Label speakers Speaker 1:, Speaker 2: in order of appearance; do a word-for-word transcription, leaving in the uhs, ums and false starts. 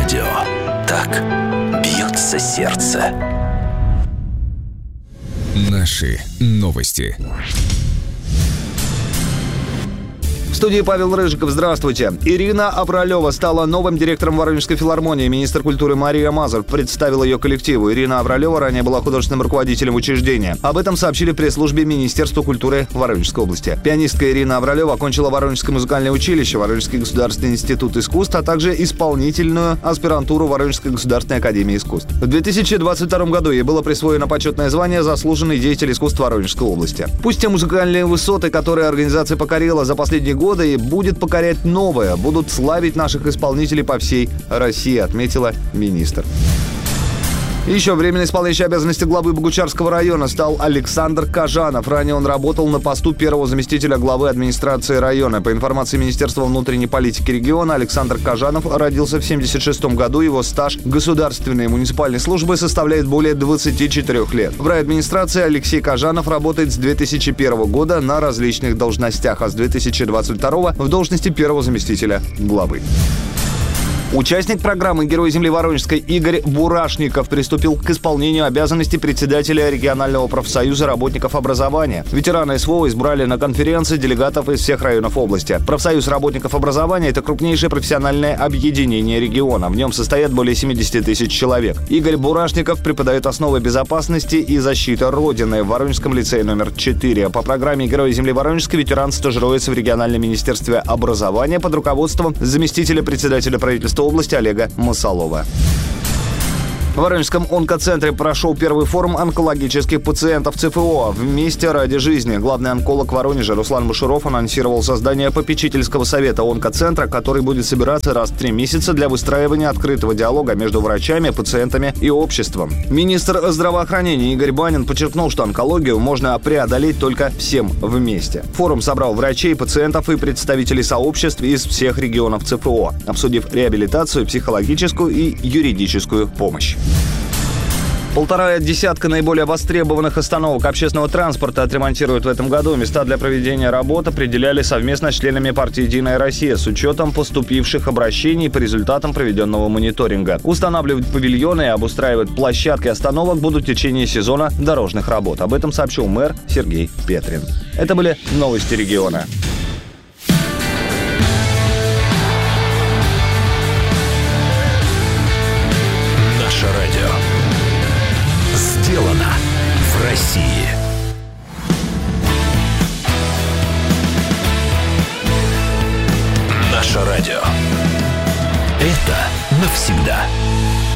Speaker 1: радио. Так бьется сердце.
Speaker 2: Наши новости.
Speaker 3: В студии Павел Рыжиков. Здравствуйте. Ирина Авралева стала новым директором Воронежской филармонии. Министр культуры Мария Мазур представила ее коллективу. Ирина Авралева ранее была художественным руководителем учреждения. Об этом сообщили в пресс-службе Министерства культуры Воронежской области. Пианистка Ирина Авралева окончила Воронежское музыкальное училище, Воронежский государственный институт искусств, а также исполнительную аспирантуру Воронежской государственной академии искусств. В две тысячи двадцать втором году ей было присвоено почетное звание «Заслуженный деятель искусств Воронежской области». Пусть те музыкальные высоты, которые организация покорила за последние годы, и будет покорять новое, будут славить наших исполнителей по всей России, отметила министр. Еще временно исполняющий обязанности главы Богучарского района стал Александр Кажанов. Ранее он работал на посту первого заместителя главы администрации района. По информации Министерства внутренней политики региона, Александр Кажанов родился в семьдесят шестом году. Его стаж государственной и муниципальной службы составляет более двадцати четырёх лет. В райадминистрации Алексей Кажанов работает с две тысячи первого года на различных должностях, а с две тысячи двадцать второго в должности первого заместителя главы. Участник программы «Герой земли Воронежской» Игорь Бурашников приступил к исполнению обязанностей председателя регионального профсоюза работников образования. Ветераны СВО избрали на конференции делегатов из всех районов области. Профсоюз работников образования – это крупнейшее профессиональное объединение региона. В нем состоят более семидесяти тысяч человек. Игорь Бурашников преподает основы безопасности и защиты Родины в Воронежском лицее номер четыре. По программе «Герой земли Воронежской» ветеран стажируется в региональном министерстве образования под руководством заместителя председателя правительства области Олега Масалова. В Воронежском онкоцентре прошел первый форум онкологических пациентов ЦФО «Вместе ради жизни». Главный онколог Воронежа Руслан Баширов анонсировал создание попечительского совета онкоцентра, который будет собираться раз в три месяца для выстраивания открытого диалога между врачами, пациентами и обществом. Министр здравоохранения Игорь Банин подчеркнул, что онкологию можно преодолеть только всем вместе. Форум собрал врачей, пациентов и представителей сообществ из всех регионов ЦФО, обсудив реабилитацию, психологическую и юридическую помощь. Полтора десятка наиболее востребованных остановок общественного транспорта отремонтируют в этом году. Места для проведения работ определяли совместно с членами партии «Единая Россия» с учетом поступивших обращений по результатам проведенного мониторинга. Устанавливать павильоны и обустраивать площадки остановок будут в течение сезона дорожных работ. Об этом сообщил мэр Сергей Петрин. Это были новости региона.
Speaker 1: Наше радио. Сделано в России. Наше радио. Это навсегда.